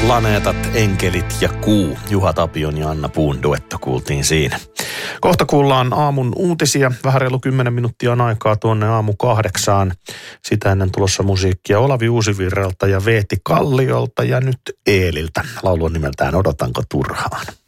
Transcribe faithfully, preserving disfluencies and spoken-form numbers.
Planeetat, enkelit ja kuu. Juha Tapion ja Anna Puun duetto kuultiin siinä. Kohta kuullaan aamun uutisia. Vähän reilu kymmenen minuuttia on aikaa tuonne aamu kahdeksaan. Sitä ennen tulossa musiikkia Olavi Uusivirralta ja Veeti Kalliolta ja nyt Eeliltä. Laulu on nimeltään Odotanko turhaan.